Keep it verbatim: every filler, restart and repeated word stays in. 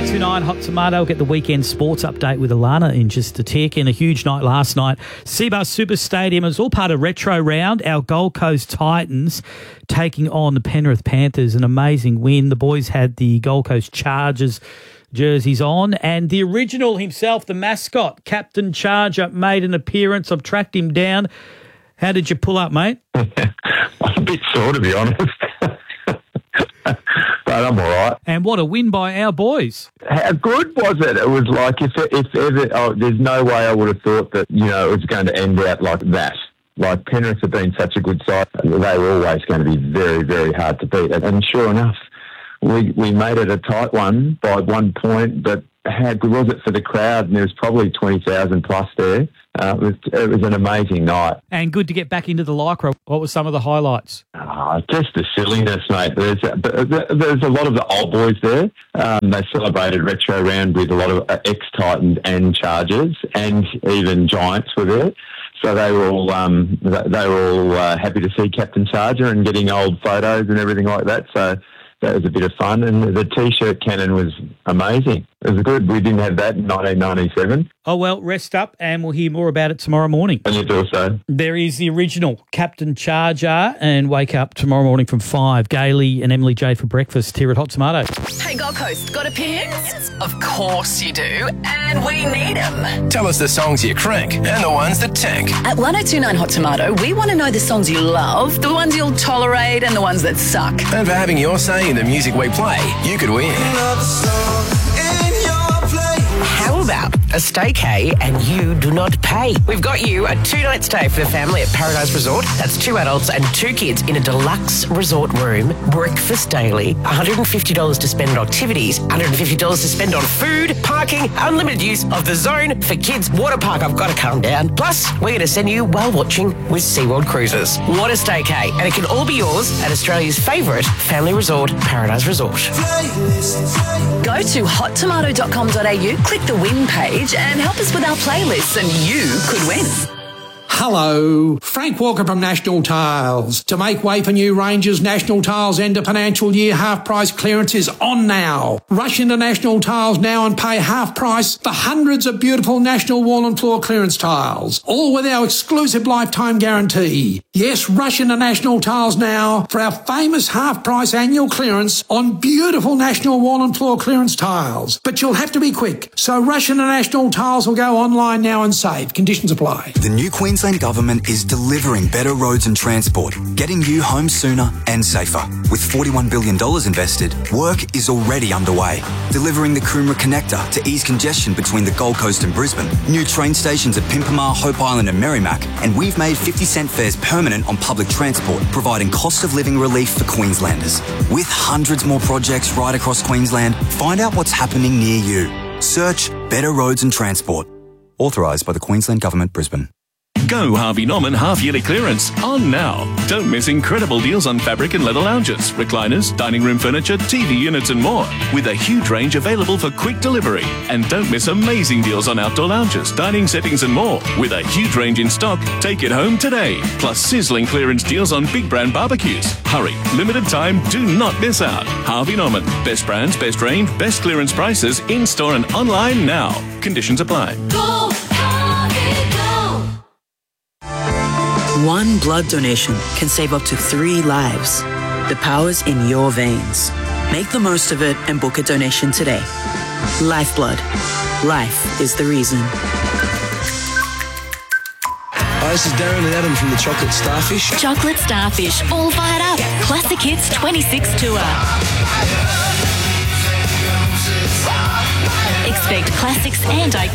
oh two nine Hot Tomato. We'll get the weekend sports update with Alana in just a tick. And a huge night last night. Seabus Super Stadium. It was all part of Retro Round. Our Gold Coast Titans taking on the Penrith Panthers. An amazing win. The boys had the Gold Coast Chargers jerseys on. And the original himself, the mascot, Captain Charger, made an appearance. I've tracked him down. How did you pull up, mate? I'm a bit sore, to be honest. But I'm all right. And what a win by our boys. How good was it? It was like, if if ever, oh, there's no way I would have thought that, you know, it was going to end out like that. Like, Penrith have been such a good side. They were always going to be very, very hard to beat. And sure enough, we, we made it a tight one by one point, but how good was it for the crowd? And there was probably twenty thousand plus there. Uh, it, was, it was an amazing night. And good to get back into the Lycra. What were some of the highlights? Oh, just the silliness, mate. There's a, there's a lot of the old boys there. Um, they celebrated Retro Round with a lot of ex-Titans and Chargers, and even Giants were there. So they were all um, they were all uh, happy to see Captain Charger and getting old photos and everything like that. So that was a bit of fun. And the T-shirt cannon was amazing. It was good. We didn't have that in nineteen ninety-seven. Oh, well, rest up and we'll hear more about it tomorrow morning. And you do so. There is the original Captain Charger, and wake up tomorrow morning from five. Gailey and Emily J for breakfast here at Hot Tomato. Hey, Gold Coast, got opinions? Of course you do, and we need them. Tell us the songs you crank and the ones that tank. At ten twenty-nine Hot Tomato, we want to know the songs you love, the ones you'll tolerate, and the ones that suck. And for having your say in the music we play, you could win. How about a staycay and you do not pay? We've got you a two-night stay for the family at Paradise Resort. That's two adults and two kids in a deluxe resort room. Breakfast daily, one hundred fifty dollars to spend on activities, one hundred fifty dollars to spend on food, parking, unlimited use of the zone for kids. Water park, I've got to calm down. Plus, we're going to send you whale watching with SeaWorld Cruises. What a staycay. And it can all be yours at Australia's favourite family resort, Paradise Resort. Go to hot tomato dot com dot a u, click the win page, and help us with our playlists, and you could win. Hello, Frank Walker from National Tiles. To make way for new ranges, National Tiles end of financial year half price clearance is on now. Rush into National Tiles now and pay half price for hundreds of beautiful National wall and floor clearance tiles, all with our exclusive lifetime guarantee. Yes, rush into National Tiles now for our famous half price annual clearance on beautiful National wall and floor clearance tiles. But you'll have to be quick, so rush into National Tiles or go online now and save. Conditions apply. The new Queensland Government is delivering better roads and transport, getting you home sooner and safer. With forty-one billion dollars invested, work is already underway. Delivering the Coomera Connector to ease congestion between the Gold Coast and Brisbane, new train stations at Pimpamar, Hope Island and Merrimack, and we've made fifty cent fares permanent on public transport, providing cost of living relief for Queenslanders. With hundreds more projects right across Queensland, find out what's happening near you. Search Better Roads and Transport. Authorised by the Queensland Government, Brisbane. Go Harvey Norman half-yearly clearance on now. Don't miss incredible deals on fabric and leather lounges, recliners, dining room furniture, T V units and more, with a huge range available for quick delivery. And don't miss amazing deals on outdoor lounges, dining settings and more, with a huge range in stock. Take it home today. Plus sizzling clearance deals on big brand barbecues. Hurry, limited time, do not miss out. Harvey Norman, best brands, best range, best clearance prices, in-store and online now. Conditions apply. Go, Harvey, go. One blood donation can save up to three lives. The power's in your veins. Make the most of it and book a donation today. Lifeblood. Life is the reason. Hi, this is Darren and Adam from the Chocolate Starfish. Chocolate Starfish, all fired up. Classic Hits twenty-six Tour. Expect classics and iconic